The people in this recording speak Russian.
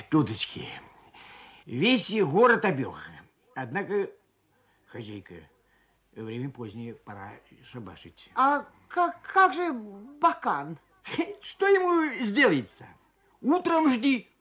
Туточки. Весь город обег. Однако, хозяйка, время позднее, пора шабашить. А как же Бакан? Что ему сделается? Утром жди,